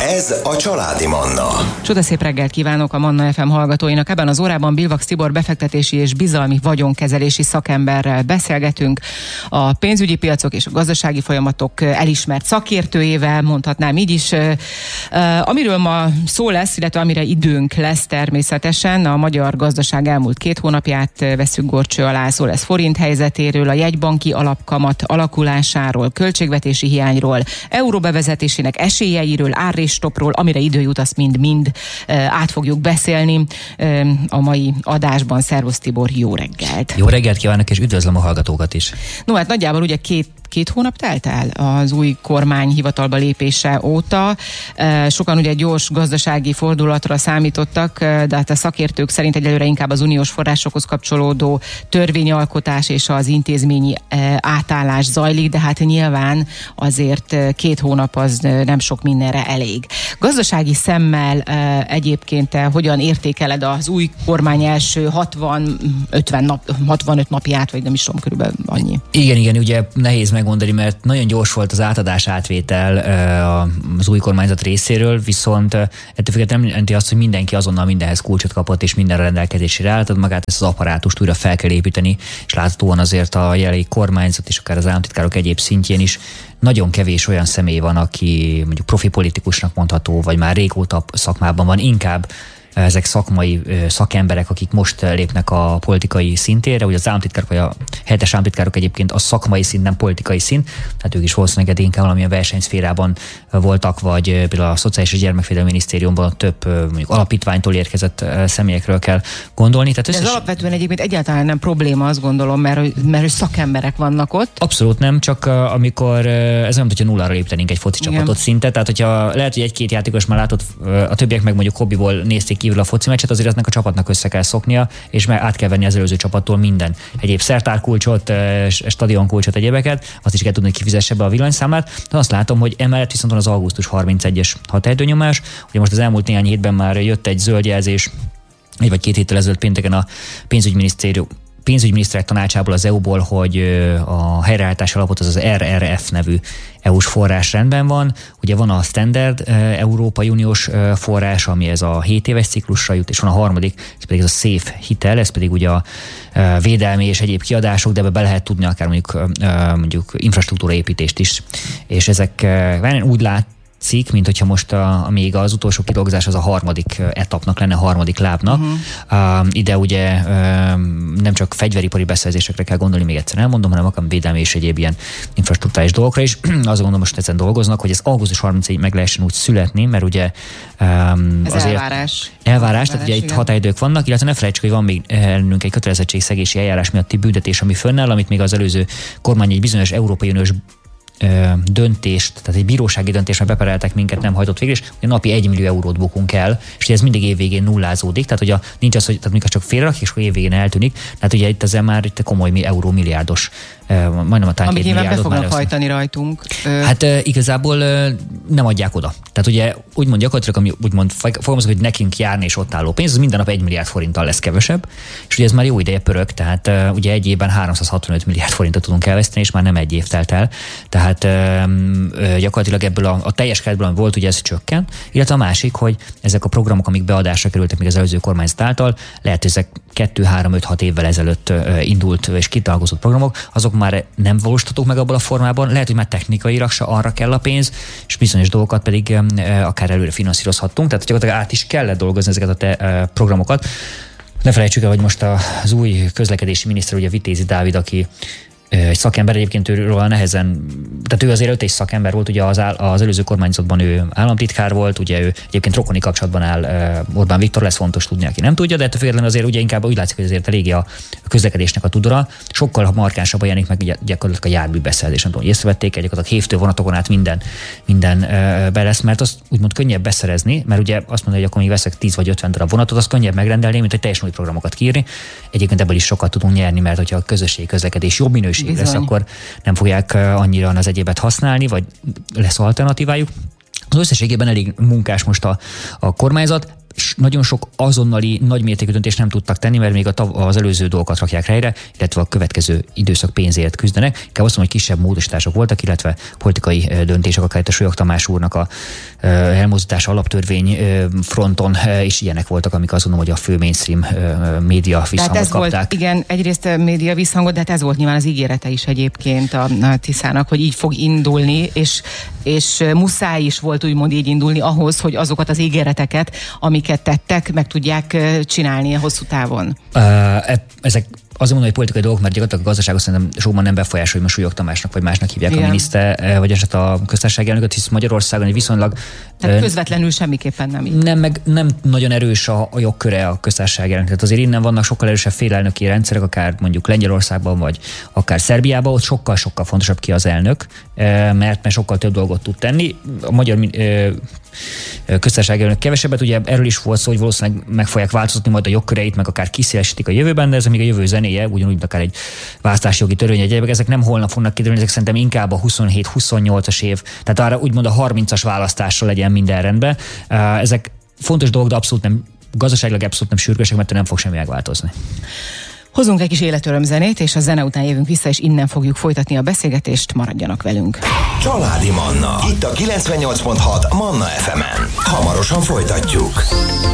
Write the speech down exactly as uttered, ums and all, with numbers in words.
Ez a Családi Manna. Csodaszép reggelt kívánok a Manna ef em hallgatóinak. Ebben az órában Bilvax Tibor befektetési és bizalmi vagyonkezelési szakemberrel beszélgetünk. A pénzügyi piacok és a gazdasági folyamatok elismert szakértőjével, mondhatnám így is. Amiről ma szó lesz, illetve amire időnk lesz természetesen, a magyar gazdaság elmúlt két hónapját veszük górcső alá, szó lesz forint helyzetéről, a jegybanki alapkamat alakulásáról, költségvetési hiányról, euró bevezetésének esélyeiről, árréstopról, amire idő jut, azt mind-mind át fogjuk beszélni a mai adásban. Szervusz Tibor, jó reggelt! Jó reggelt kívánok, és üdvözlöm a hallgatókat is! No, hát nagyjából ugye két Két hónap telt el az új kormány hivatalba lépése óta. Sokan ugye gyors gazdasági fordulatra számítottak, de hát a szakértők szerint egyelőre inkább az uniós forrásokhoz kapcsolódó törvényalkotás és az intézményi átállás zajlik, de hát nyilván azért két hónap az nem sok mindenre elég. Gazdasági szemmel egyébként te hogyan értékeled az új kormány első hatvan-ötven nap, hatvanöt napját, vagy nem is tudom, körülbelül annyi? Igen, igen, ugye nehéz megmondani, mert nagyon gyors volt az átadás átvétel az új kormányzat részéről, viszont ettől függetlenül nem jelenti azt, hogy mindenki azonnal mindenhez kulcsot kapott, és mindenre rendelkezésére állt, magát ezt az apparátust újra fel kell építeni, és láthatóan azért a jelenlegi kormányzat és akár az államtitkárok egyéb szintjén is nagyon kevés olyan személy van, aki mondjuk profi politikusnak mondható, vagy már régóta szakmában van, inkább ezek szakmai szakemberek, akik most lépnek a politikai szintére, ugye az államtitkárok vagy a helyettes államtitkárok egyébként a szakmai szint, nem politikai szint, tehát ők is valószínűleg inkább valamilyen versenyszférában voltak, vagy például a Szociális és Gyermekvédelmi Minisztériumban több mondjuk alapítványtól érkezett személyekről kell gondolni. Tehát összes... Ez alapvetően egyébként egyáltalán nem probléma, azt gondolom, mert, mert szakemberek vannak ott. Abszolút nem, csak amikor ez nem, hogyha nullára léptenénk egy foci csapatot szinte, tehát hogyha lehet, hogy egy-két játékos már látott, a többiek meg mondjuk hobbiból nézték kívül a foci meccset, azért ennek a csapatnak össze kell szoknia, és meg át kell venni az előző csapattól minden egyéb szertárkulcsot, stadionkulcsot, egyébeket, azt is kell tudni, hogy kifizesse be a villanyszámlát. De azt látom, hogy emellett viszont van az augusztus harmincegyes határidőnyomás. Ugye most az elmúlt néhány hétben már jött egy zöld jelzés, egy vagy két héttel ezelőtt pénteken a pénzügyminisztérium pénzügyminiszterek tanácsából, az é u-ból, hogy a helyreállítási alapot, az az er er ef nevű é u-s forrás rendben van. Ugye van a standard Európai Uniós forrás, ami ez a hét éves ciklusra jut, és van a harmadik, ez pedig ez a SAFE hitel, ez pedig ugye a védelmi és egyéb kiadások, de ebbe be lehet tudni akár mondjuk, mondjuk infrastruktúraépítést is. És ezek úgy lát, cikk, mint hogyha most a, még az utolsó kidolgozás az a harmadik etapnak lenne, a harmadik lábnak. Uh-huh. Uh, ide ugye uh, nem csak fegyveripari beszerzésekre kell gondolni, még egyszer elmondom, hanem akár védelmi és egyéb ilyen infrastruktúrális dolgokra is. Azt gondolom, most ezen dolgoznak, hogy ez augusztus harmincadikáig meg lehessen úgy születni, mert ugye um, ez azért elvárás. Elvárás, tehát ugye itt határidők vannak, illetve ne felejtsük, hogy van még ellenünk egy kötelezettségszegési eljárás miatti büntetés, ami fönnáll, amit még az előző kormány egy bizonyos Európai Uniós döntést, tehát egy bírósági döntést, mert bepereltek minket, nem hajtott végre, és napi egy millió eurót bukunk el, és ez mindig évvégén nullázódik, tehát ugye nincs az, hogy tehát mikor csak félrerakjuk, és akkor évvégén eltűnik, tehát ugye itt ezzel már itt komoly euró milliárdos, majdnem a tán két milliárdot. Amit be fognak hajtani rajtunk. Hát uh, igazából uh, nem adják oda. Tehát ugye úgymond gyakorlatilag, ami úgymond fogalmazok, hogy nekünk járni és ott álló pénz, az minden nap egy milliárd forinttal lesz kevesebb, és ugye ez már jó ideje pörög, tehát uh, ugye egy évben háromszázhatvanöt milliárd forintot tudunk elveszteni, és már nem egy év telt el. Tehát uh, uh, gyakorlatilag ebből a, a teljes keretből volt, ugye ez csökken, illetve a másik, hogy ezek a programok, amik beadásra kerültek még az előző kormányzat által, lehet, hogy ezek kettő, három, öt, hat évvel ezelőtt uh, indult és kitalálkozott programok, azok már nem valósíthatók meg abban a formában, lehet, hogy már technikailag se arra kell a pénz, és bizonyos dolgokat pedig um, akár előre finanszírozhattunk, tehát gyakorlatilag át is kellett dolgozni ezeket a te, uh, programokat. Ne felejtsük el, hogy most az új közlekedési miniszter, ugye Vitézi Dávid, aki egy szakember, egyébként őről nehezen, tehát ő azért öt szakember volt, ugye az, áll, az előző kormányzatban ő államtitkár volt, ugye ő egyébként rokoni kapcsolatban áll Orbán Viktor, lesz fontos tudni, aki nem tudja, de ettől függetlenül azért ugye inkább úgy látszik, hogy azért eléggé a közlekedésnek a tudora, sokkal markánsabban jelenik meg gyakorlatilag a járműbeszerzés, nem tudom, észrevették, gyakorlatilag hévtől vonatokon át minden, minden be lesz, mert azt úgymond könnyebb beszerezni, mert ugye azt mondja, hogy akkor még veszek tíz vagy ötven darab vonatot, az könnyebb megrendelni, mint hogy teljesen új programokat kiírni. Egyébként ebből is sokat tudunk nyerni, mert hogyha a közösségi közlekedés jobb minőség lesz, akkor nem fogják annyira az egyébet használni, vagy lesz alternatívájuk. Az összességében elég munkás most a, a kormányzat. nagyon sok azonnali nagymértékű döntést nem tudtak tenni, mert még az előző dolgokat rakják helyre, illetve a következő időszak pénzért küzdenek. Inkább azt mondom, hogy kisebb módosítások voltak, illetve politikai döntések, akár itt a Sólyog Tamás úrnak a elmozdítása alaptörvény fronton is ilyenek voltak, amik azt gondolom, hogy a fő mainstream média visszhangot ez kapták. Volt, igen, egyrészt média visszhangot, de hát ez volt nyilván az ígérete is egyébként a, a Tiszának, hogy így fog indulni, és, és muszáj is volt úgymond így indulni ahhoz, hogy azokat az ígéreteket, amiket tettek, meg tudják csinálni a hosszú távon. Uh, ezek azért mondom, hogy politikai dolgok, mert gyakorlatilag a gazdaságot szerintem sokban nem befolyásolja, hogy most Sólyog Tamásnak vagy másnak hívják igen. a miniszter, vagy eset a köztársasági elnököt, hisz Magyarországon egy viszonylag... Tehát közvetlenül semmiképpen nem így. Nem, meg nem nagyon erős a, a jogköre a köztársasági elnök. Tehát azért innen vannak sokkal erősebb félelnöki rendszerek, akár mondjuk Lengyelországban, vagy akár Szerbiában, ott sokkal-sokkal fontosabb ki az elnök, mert, mert sokkal több dolgot tud tenni. A magyar köztársasági elnök kevesebbet, ugye erről is volt szó, hogy valószínűleg meg fogják változtatni majd a jogköreit, meg akár kiszélesítik a jövőben, de ez még a jövő zenéje, ugyanúgy akár egy választási jogi törvény egyébként, ezek nem holnap fognak kiderülni, ezek szerintem inkább a huszonhét huszonnyolcas év, tehát arra úgymond a harmincas választásra legyen minden rendben. Ezek fontos dolgok, de abszolút nem, gazdaságilag abszolút nem sürgősek, mert nem fog semmi megváltozni. Hozunk egy kis életörömzenét, és a zene után jövünk vissza, és innen fogjuk folytatni a beszélgetést, maradjanak velünk. Családi Manna, itt a kilencvennyolc pont hat Manna ef emen. Hamarosan folytatjuk.